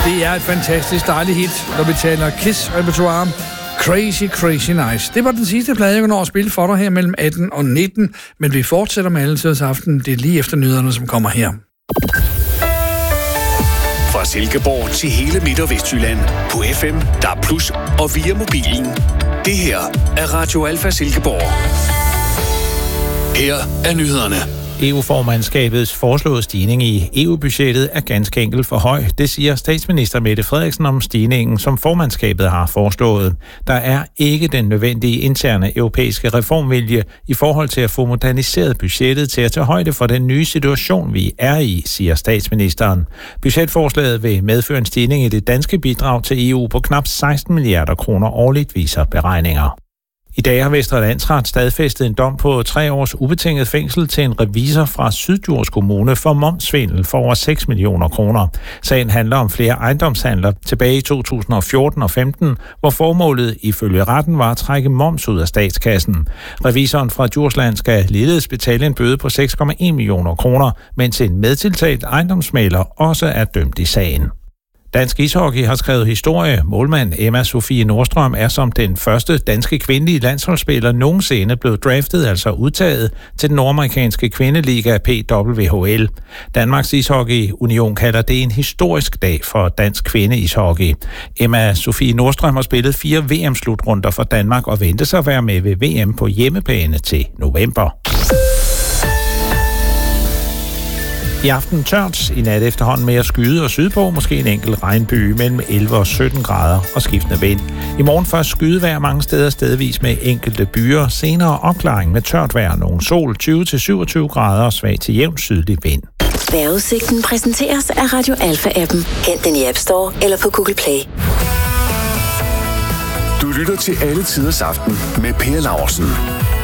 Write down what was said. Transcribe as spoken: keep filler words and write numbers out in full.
Det er et fantastisk dejligt hit, når vi taler Kiss-repertoire. Crazy, crazy nice. Det var den sidste plade, jeg når at spille for dig her mellem atten og nitten, men vi fortsætter med Alletiders Aften. Det er lige efter nyhederne, som kommer her. Fra Silkeborg til hele Midt- og Vestjylland på F M, D A B plus og via mobilen. Det her er Radio Alfa Silkeborg. Her er nyhederne. E U-formandskabets foreslåede stigning i E U-budgettet er ganske enkelt for høj. Det siger statsminister Mette Frederiksen om stigningen, som formandskabet har foreslået. Der er ikke den nødvendige interne europæiske reformvilje i forhold til at få moderniseret budgettet til at tage højde for den nye situation, vi er i, siger statsministeren. Budgetforslaget vil medføre en stigning i det danske bidrag til E U på knap seksten milliarder kroner årligt, viser beregninger. I dag har Vestre Landsret stadfæstet en dom på tre års ubetinget fængsel til en revisor fra Syddjurs Kommune for momssvindel for over seks millioner kroner. Sagen handler om flere ejendomshandler tilbage i to tusind og fjorten og femten, hvor formålet ifølge retten var at trække moms ud af statskassen. Revisoren fra Djursland skal ligeledes betale en bøde på seks komma en millioner kroner, mens en medtiltalt ejendomsmægler også er dømt i sagen. Dansk ishockey har skrevet historie. Målmand Emma Sofie Nordstrøm er som den første danske kvindelige landsholdsspiller nogensinde blevet draftet, altså udtaget, til den nordamerikanske kvindeliga P W H L. Danmarks Ishockey Union kalder det en historisk dag for dansk kvindeishockey. Emma Sofie Nordstrøm har spillet fire V M-slutrunder for Danmark og venter sig at være med ved V M på hjemmebane til november. I aften tørt, i nat efterhånden mere skyde og sydpå, måske en enkelt regnby mellem elleve og sytten grader og skiftende vind. I morgen først skydevejr mange steder stedvis med enkelte byer, senere opklaring med tørt vejr, nogle sol, tyve til syvogtyve grader og svag til jævn sydlig vind. Vejrudsigten præsenteres af Radio Alfa-appen. Hent den i App Store eller på Google Play. Du lytter til Alletiders Aften med Per Laursen.